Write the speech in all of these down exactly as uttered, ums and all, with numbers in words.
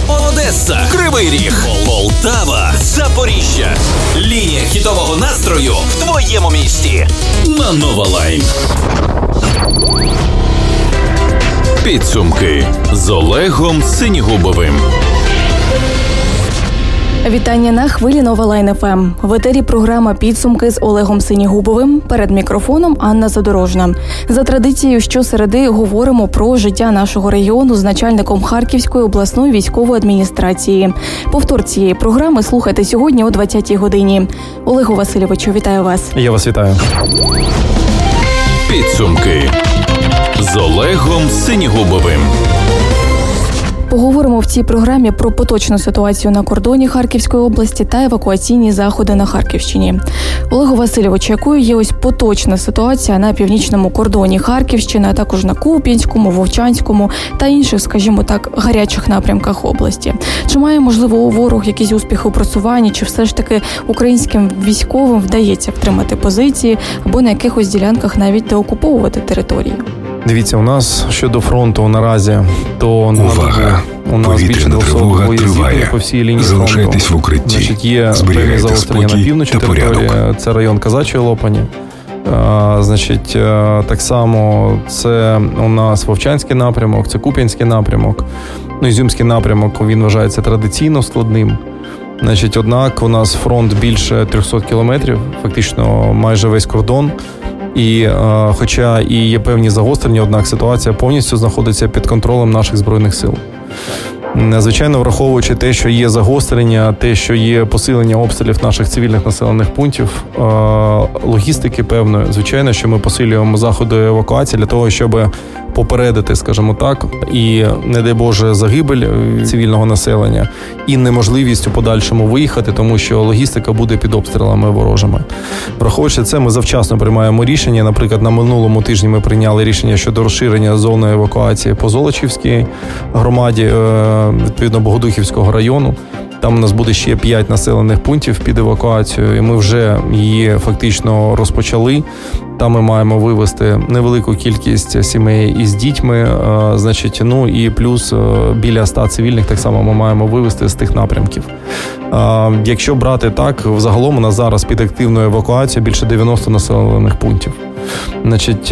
Одеса, Кривий Ріг, Полтава, Запоріжжя. Лінія хітового настрою в твоєму місті. На Нова Лайн. Підсумки з Олегом Синігубовим. Вітання на хвилі Нова Лайн еф ем. В етері програма «Підсумки» з Олегом Синігубовим. Перед мікрофоном Анна Задорожна. За традицією, щосереди говоримо про життя нашого регіону з начальником Харківської обласної військової адміністрації. Повтор цієї програми слухайте сьогодні о двадцятій годині. Олегу Васильовичу, вітаю вас. Я вас вітаю. Підсумки з Олегом Синігубовим. Поговоримо в цій програмі про поточну ситуацію на кордоні Харківської області та евакуаційні заходи на Харківщині. Олегу Васильовичу, якою є ось поточна ситуація на північному кордоні Харківщини, а також на Куп'янському, Вовчанському та інших, скажімо так, гарячих напрямках області? Чи має, можливо, ворог якісь успіхи у просуванні, чи все ж таки українським військовим вдається втримати позиції або на якихось ділянках навіть деокуповувати території? Дивіться, у нас щодо фронту наразі, то увага. У нас Повітряна тривога триває. По всій лінії Залишайтесь фронту. в укритті. Значить, є зберігайте загострення на півночі території. Це район Казачої Лопані. А, значить, так само це у нас Вовчанський напрямок, це Куп'янський напрямок. Ну, Ізюмський напрямок, він вважається традиційно складним. Значить, однак у нас фронт більше триста кілометрів, фактично майже весь кордон. І е, хоча і є певні загострення, однак ситуація повністю знаходиться під контролем наших Збройних сил. Звичайно, враховуючи те, що є загострення, те, що є посилення обстрілів наших цивільних населених пунктів, е, логістики певної, звичайно, що ми посилюємо заходи евакуації для того, щоб попередити, скажімо так, і, не дай Боже, загибель цивільного населення і неможливість у подальшому виїхати, тому що логістика буде під обстрілами ворожими. Враховуючи це, ми завчасно приймаємо рішення. Наприклад, на минулому тижні ми прийняли рішення щодо розширення зони евакуації по Золочівській громаді, відповідно, Богодухівського району. Там у нас буде ще п'ять населених пунктів під евакуацією, і ми вже її фактично розпочали. Там ми маємо вивезти невелику кількість сімей із дітьми, значить, ну і плюс біля ста цивільних так само ми маємо вивезти з тих напрямків. Якщо брати так, взагалом у нас зараз під активною евакуацією більше дев'яносто населених пунктів. Значить,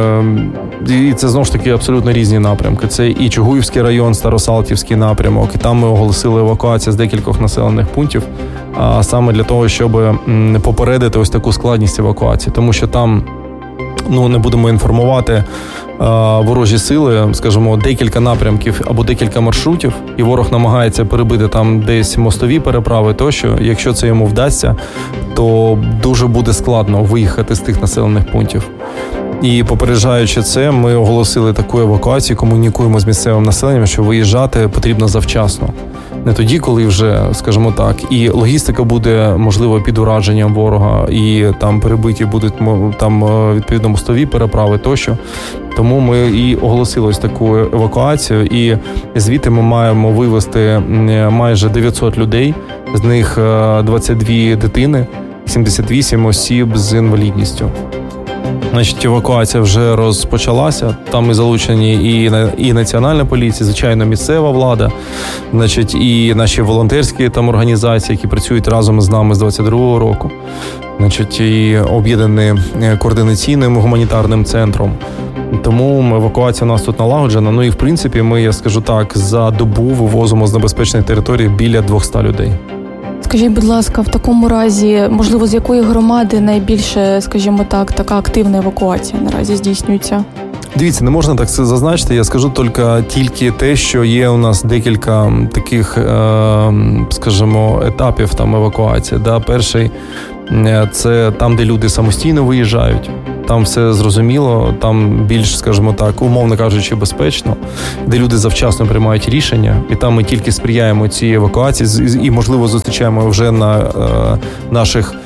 і це, знову ж таки, абсолютно різні напрямки. Це і Чугуївський район, Старосалтівський напрямок, і там ми оголосили евакуацію з декількох населених пунктів, а саме для того, щоб попередити ось таку складність евакуації. Тому що там, ну, не будемо інформувати, ворожі сили, скажімо, декілька напрямків або декілька маршрутів, і ворог намагається перебити там десь мостові переправи тощо. Якщо це йому вдасться, то дуже буде складно виїхати з тих населених пунктів. І попереджаючи це, ми оголосили таку евакуацію, комунікуємо з місцевим населенням, що виїжджати потрібно завчасно. Не тоді, коли вже, скажімо так, і логістика буде, можливо, під ураженням ворога, і там перебиті будуть там відповідно мостові переправи тощо. Тому ми і оголосили ось таку евакуацію, і звідти ми маємо вивезти майже дев'ятсот людей, з них двадцять дві дитини, сімдесят вісім осіб з інвалідністю. Значить, евакуація вже розпочалася. Там і залучені і, і Національна поліція, звичайно, місцева влада, значить, і наші волонтерські там організації, які працюють разом з нами з двадцять другого року. Значить, і об'єднані координаційним гуманітарним центром. Тому евакуація у нас тут налагоджена. Ну і, в принципі, ми, я скажу так, за добу вивозимо з небезпечної території біля двохсот людей. Скажіть, будь ласка, в такому разі, можливо, з якої громади найбільше, скажімо так, така активна евакуація наразі здійснюється? Дивіться, не можна так сказати, я скажу тільки, тільки те, що є у нас декілька таких, скажімо, етапів там евакуації. Да? Перший – це там, де люди самостійно виїжджають. Там все зрозуміло, там більш, скажімо так, умовно кажучи, безпечно, де люди завчасно приймають рішення, і там ми тільки сприяємо цій евакуації і, можливо, зустрічаємо вже на е, наших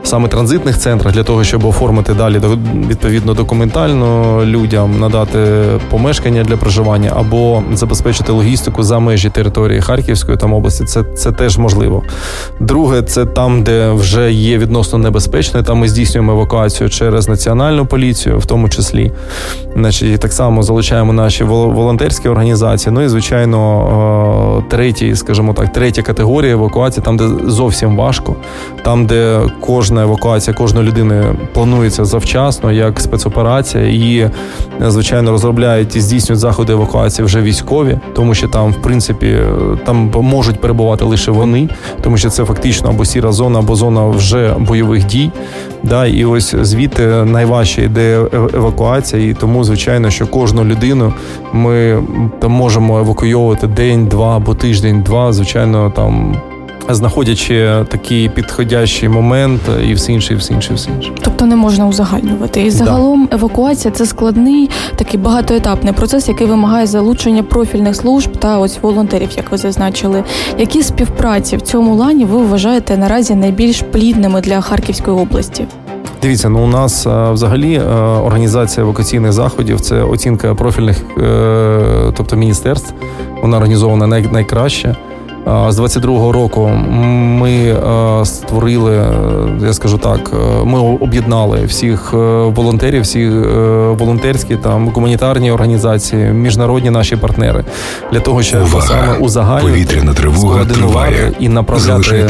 саме транзитних центрах для того, щоб оформити далі відповідно документально людям, надати помешкання для проживання або забезпечити логістику за межі території Харківської там області. Це, це теж можливо. Друге, це там, де вже є відносно небезпечно, там ми здійснюємо евакуацію через національну поліцію, в тому числі. Значить, так само залучаємо наші волонтерські організації. Ну і, звичайно, третій, скажімо так, третя категорія евакуації, там, де зовсім важко, там, де кожна евакуація, кожної людини планується завчасно, як спецоперація, і, звичайно, розробляють і здійснюють заходи евакуації вже військові, тому що там, в принципі, там можуть перебувати лише вони, тому що це фактично або сіра зона, або зона вже бойових дій. Да, і ось звідти найважче йде евакуація, і тому, звичайно, що кожну людину ми там можемо евакуйовувати день-два або тиждень-два, звичайно, там знаходячи такий підходящий момент і все інше, і все інше, і все інше. Тобто не можна узагальнювати. І загалом да. евакуація – це складний, такий багатоетапний процес, який вимагає залучення профільних служб та ось волонтерів, як ви зазначили. Які співпраці в цьому лані ви вважаєте наразі найбільш плідними для Харківської області? Дивіться, ну у нас взагалі організація евакуаційних заходів – це оцінка профільних, тобто міністерств. Вона організована най- найкраще. З двадцять другого року ми створили, я скажу так, ми об'єднали всіх волонтерів, всі волонтерські, там, гуманітарні організації, міжнародні наші партнери, для того, щоб Увага. саме узагальнити, повітряна тривога триває. І направляти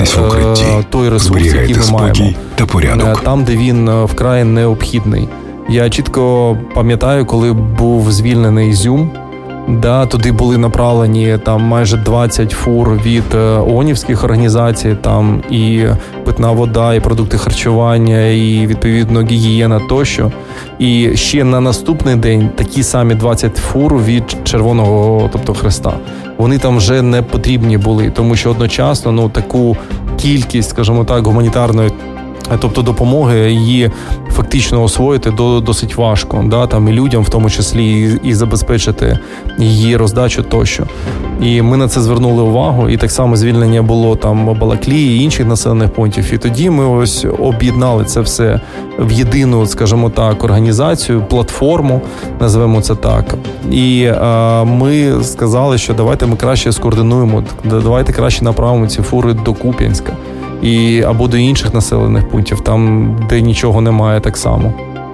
той ресурс, який ми маємо, та порядок. Там, де він вкрай необхідний. Я чітко пам'ятаю, коли був звільнений Ізюм, да, туди були направлені там майже двадцять фур від ООНівських організацій, там і питна вода, і продукти харчування, і відповідно гігієна тощо. І ще на наступний день такі самі двадцять фур від Червоного, тобто Хреста. Вони там вже не потрібні були, тому що одночасно, ну, таку кількість, скажімо так, гуманітарної, тобто допомоги, її фактично освоїти досить важко, да, там і людям в тому числі, і, і забезпечити її роздачу тощо. І ми на це звернули увагу, і так само звільнення було там Балаклії і інших населених пунктів. І тоді ми ось об'єднали це все в єдину, скажімо так, організацію, платформу, називаємо це так. І а, ми сказали, що давайте ми краще скоординуємо, давайте краще направимо ці фури до Куп'янська. І, або до інших населених пунктів, там, де нічого немає так само.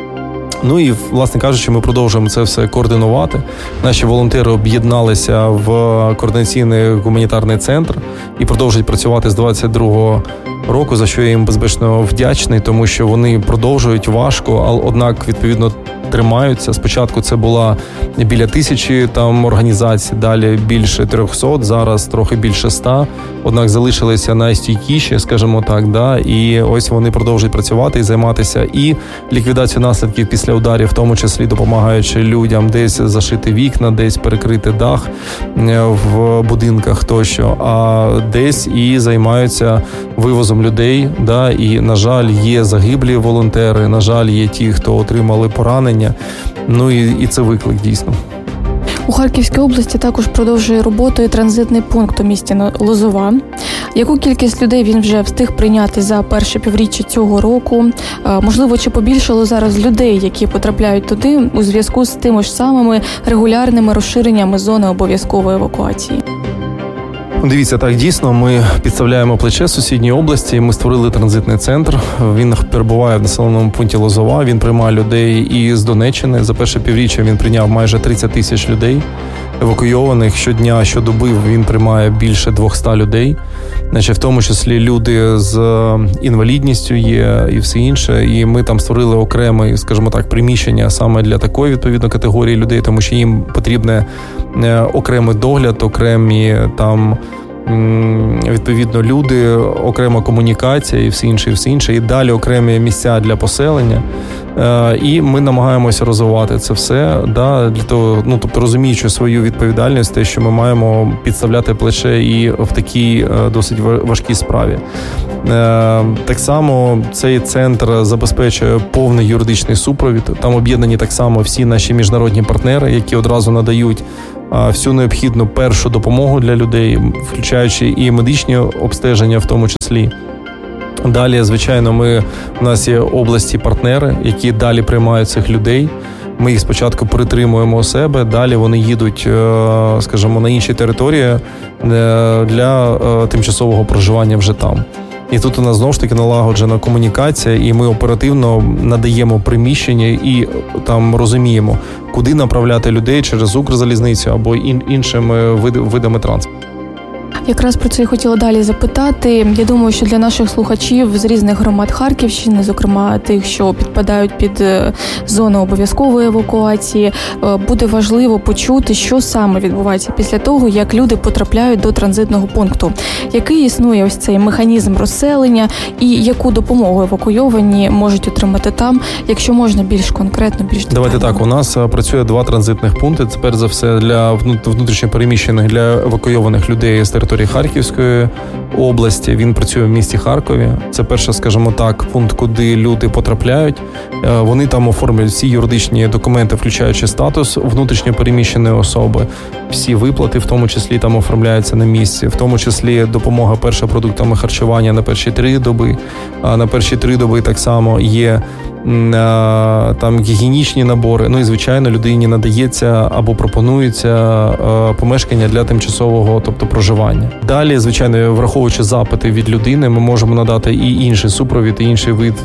Ну і, власне кажучи, ми продовжуємо це все координувати. Наші волонтери об'єдналися в координаційний гуманітарний центр і продовжують працювати з двадцять другого року, за що я їм безпечно вдячний, тому що вони продовжують важко, але, однак, відповідно, тримаються. Спочатку це була біля тисячі там організацій, далі більше трьохсот, зараз трохи більше ста. Однак залишилися найстійкіші, скажімо так, да, і ось вони продовжують працювати і займатися і ліквідацією наслідків після ударів, в тому числі допомагаючи людям десь зашити вікна, десь перекрити дах в будинках тощо, а десь і займаються вивозом людей, да, і, на жаль, є загиблі волонтери, на жаль, є ті, хто отримали поранення, ну і, і це виклик дійсно. У Харківській області також продовжує роботу і транзитний пункт у місті Лозова. Яку кількість людей він вже встиг прийняти за перше півріччя цього року? Можливо, чи побільшало зараз людей, які потрапляють туди у зв'язку з тими ж самими регулярними розширеннями зони обов'язкової евакуації? Дивіться, так, дійсно, ми підставляємо плече сусідньої області, ми створили транзитний центр, він перебуває в населеному пункті Лозова, він приймає людей із Донеччини, за перше півріччя він прийняв майже тридцять тисяч людей евакуйованих, щодня, щодоби він приймає більше двісті людей, значить, в тому числі люди з інвалідністю є і все інше, і ми там створили окреме, скажімо так, приміщення саме для такої, відповідно, категорії людей, тому що їм потрібне окремий догляд, окремі там відповідно люди, окрема комунікація і все інше, і все інше, і далі окремі місця для поселення. І ми намагаємося розвивати це все, да, для того, ну, тобто розуміючи свою відповідальність, те, що ми маємо підставляти плече і в такій досить важкій справі. Так само цей центр забезпечує повний юридичний супровід. Там об'єднані так само всі наші міжнародні партнери, які одразу надають всю необхідну першу допомогу для людей, включаючи і медичні обстеження в тому числі. Далі, звичайно, ми, у нас є області-партнери, які далі приймають цих людей. Ми їх спочатку притримуємо у себе, далі вони їдуть, скажімо, на інші території для тимчасового проживання вже там. І тут у нас знову ж таки налагоджена комунікація, і ми оперативно надаємо приміщення і там розуміємо, куди направляти людей через Укрзалізницю або іншими видами транспорту. Якраз про це і хотіла далі запитати. Я думаю, що для наших слухачів з різних громад Харківщини, зокрема тих, що підпадають під зону обов'язкової евакуації, буде важливо почути, що саме відбувається після того, як люди потрапляють до транзитного пункту. Який існує ось цей механізм розселення і яку допомогу евакуйовані можуть отримати там, якщо можна більш конкретно, більш детально? Давайте так, у нас працює два транзитних пункти. Це перш за все для внутрішньопереміщених, для евакуйованих людей з території Харківської області. Він працює в місті Харкові. Це перше, скажімо так, пункт, куди люди потрапляють. Вони там оформлюють всі юридичні документи, включаючи статус внутрішньопереміщеної особи. Всі виплати, в тому числі, там оформляються на місці. В тому числі допомога перша продуктами харчування на перші три доби. А на перші три доби так само є там гігієнічні набори. Ну і, звичайно, людині надається або пропонується помешкання для тимчасового, тобто проживання. Далі, звичайно, враховуючи запити від людини, ми можемо надати і інший супровід, і інший вид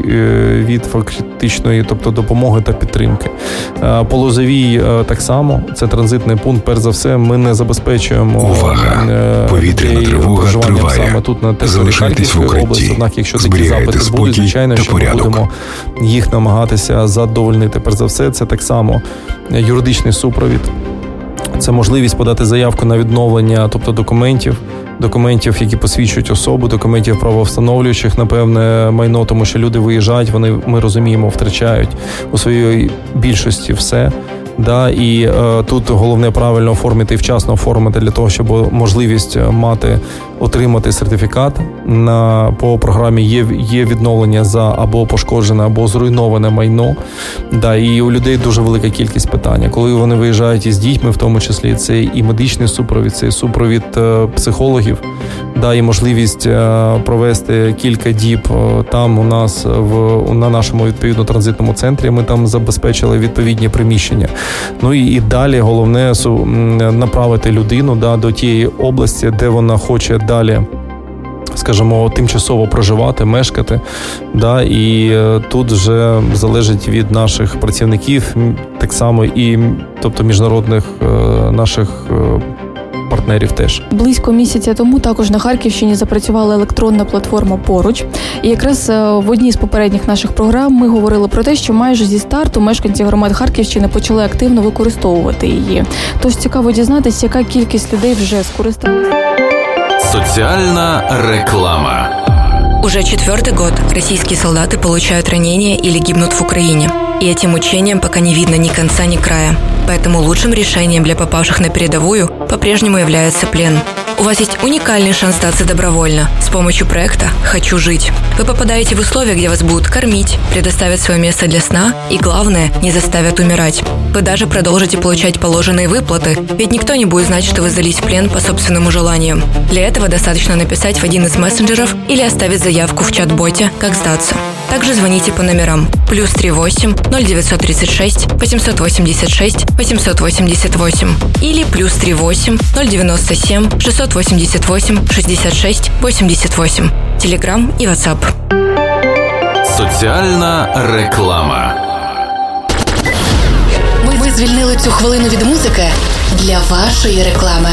від фактичної, тобто допомоги та підтримки. По Лозовій так само, це транзитний пункт, перш за все, ми не забезпечуємо Увага! Повітряна тривога триває. Саме тут на території Харківської області. Однак, якщо такі запити будуть, звичайно, що ми будемо їх намагатися задовольнити. Перш за все, це так само юридичний супровід. Це можливість подати заявку на відновлення, тобто документів, документів, які посвідчують особу, документів правовстановлюючих, напевне, майно, тому що люди виїжджають, вони, ми розуміємо, втрачають у своїй більшості все. Да, і е, тут головне правильно оформити і вчасно оформити для того, щоб можливість мати, отримати сертифікат. На, по програмі є, є відновлення за або пошкоджене, або зруйноване майно. Да, і у людей дуже велика кількість питань. Коли вони виїжджають із дітьми, в тому числі, це і медичний супровід, це і супровід е, психологів, да, і можливість е, провести кілька діб е, там у нас в, на нашому відповідно транзитному центрі. Ми там забезпечили відповідні приміщення. Ну і, і далі головне су, направити людину, да, до тієї області, де вона хоче далі, скажімо, тимчасово проживати, мешкати. Да, і е, тут вже залежить від наших працівників, так само і, тобто, міжнародних е, наших е, партнерів теж. Близько місяця тому також на Харківщині запрацювала електронна платформа «Поруч». І якраз в одній з попередніх наших програм ми говорили про те, що майже зі старту мешканці громад Харківщини почали активно використовувати її. Тож цікаво дізнатися, яка кількість людей вже скористалася. Социальная реклама. Уже четвертый год российские солдаты получают ранения или гибнут в Украине. И этим мучениям пока не видно ни конца, ни края. Поэтому лучшим решением для попавших на передовую по-прежнему является плен. У вас есть уникальный шанс сдаться добровольно с помощью проекта «Хочу жить». Вы попадаете в условия, где вас будут кормить, предоставят свое место для сна и, главное, не заставят умирать. Вы даже продолжите получать положенные выплаты, ведь никто не будет знать, что вы сдались в плен по собственному желанию. Для этого достаточно написать в один из мессенджеров или оставить заявку в чат-боте «Как сдаться». Также звоните по номерам плюс три восемь ноль девятьсот тридцать шесть восемьсот восемьдесят шесть восемьсот восемьдесят восемь или плюс три восемь ноль девяносто семь шестьсот восемьдесят восемь шестьдесят шесть восемьдесят восемь. Телеграм и WhatsApp. Соціальна реклама. Ми звільнили цю хвилину від музики для вашої реклами.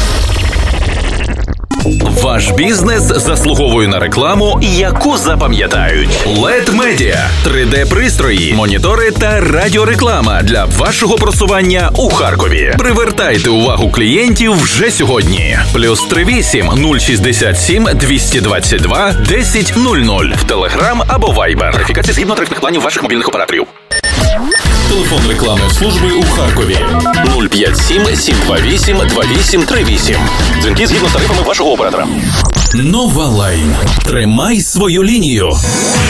Ваш бізнес заслуговує на рекламу, яку запам'ятають. лед Media – три де-пристрої, монітори та радіореклама для вашого просування у Харкові. Привертайте увагу клієнтів вже сьогодні. Плюс три вісім нуль шістдесят сім двісті двадцять два десять нуль нуль в Телеграм або Вайбер. Верифікація згідно тарифних планів ваших мобільних операторів. Телефон рекламної служби у Харкові нуль п'ять сім сім два вісім два вісім три вісім. Дзвінки згідно з тарифами вашого оператора. Нова Лайн. Тримай свою лінію.